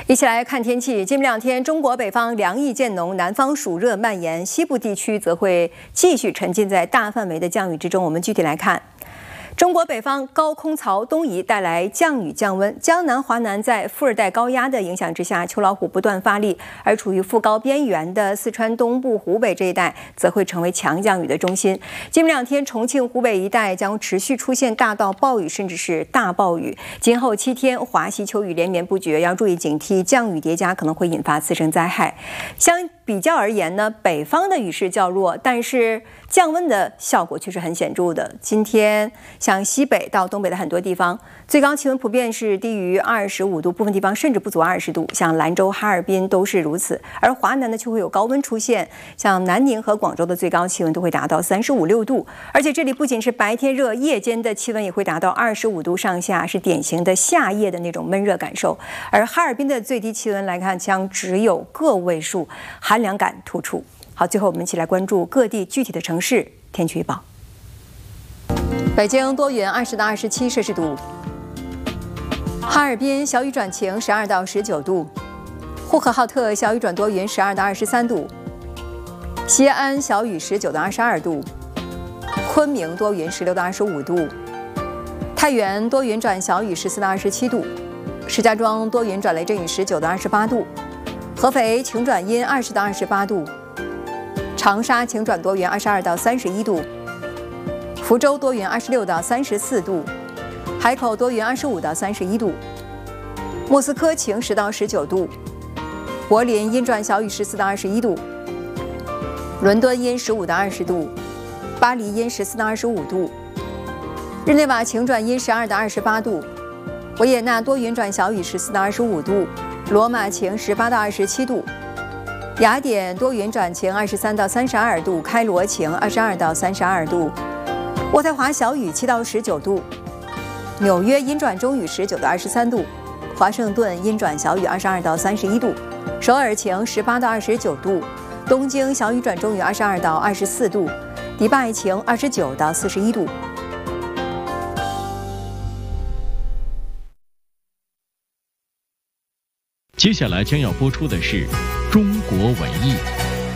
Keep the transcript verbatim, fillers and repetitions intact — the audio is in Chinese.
一起来看天气。今明两天，中国北方凉意渐浓，南方暑热蔓延，西部地区则会继续沉浸在大范围的降雨之中。我们具体来看。 中国北方高空槽东移，带来降雨降温。江南、华南在副热带高压的影响之下，秋老虎不断发力，而处于副高边缘的四川东部、湖北这一带，则会成为强降雨的中心。今明两天，重庆、湖北一带将持续出现大到暴雨，甚至是大暴雨。今后七天，华西秋雨连绵不绝，要注意警惕降雨叠加可能会引发次生灾害。相比较而言呢，北方的雨势较弱，但是降温的效果却是很显著的。今天， 像西北到东北的很多地方，最高气温普遍是低于二十五度，部分地方甚至不足二十度。像兰州、哈尔滨都是如此。而华南呢，却会有高温出现，像南宁和广州的最高气温都会达到三十五六度。而且这里不仅是白天热，夜间的气温也会达到二十五度上下，是典型的夏夜的那种闷热感受。而哈尔滨的最低气温来看，将只有个位数，寒凉感突出。好，最后我们一起来关注各地具体的城市天气预报。 北京多云，二十到二十七摄氏度；哈尔滨小雨转晴，十二到十九度；呼和浩特小雨转多云，十二到二十三度；西安小雨，十九到二十二度；昆明多云，十六到二十五度；太原多云转小雨，十四到二十七度；石家庄多云转雷阵雨，十九到二十八度；合肥晴转阴，二十到二十八度；长沙晴转多云，二十二到三十一度。 福州多云，二十六到三十四度；海口多云，二十五到三十一度；莫斯科晴，十到十九度；柏林阴转小雨，十四到二十一度；伦敦阴，十五到二十度；巴黎阴，十四到二十五度；日内瓦晴转阴，十二到二十八度；维也纳多云转小雨，十四到二十五度；罗马晴，十八到二十七度；雅典多云转晴，二十三到三十二度；开罗晴，二十二到三十二度。 渥太华小雨，七到十九度；纽约阴转中雨，十九到二十三度；华盛顿阴转小雨，二十二到三十一度；首尔晴，十八到二十九度；东京小雨转中雨，二十二到二十四度；迪拜晴，二十九到四十一度。 接下来将要播出的是《中国文艺》。